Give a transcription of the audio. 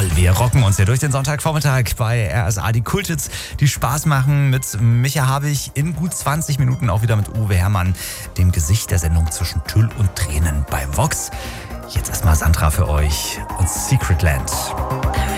Jawohl, wir rocken uns hier durch den Sonntagvormittag bei RSA. Die Kulthits, die Spaß machen mit Micha Habich in gut 20 Minuten, auch wieder mit Uwe Herrmann, dem Gesicht der Sendung zwischen Tüll und Tränen bei Vox. Jetzt erstmal Sandra für euch und Secret Land.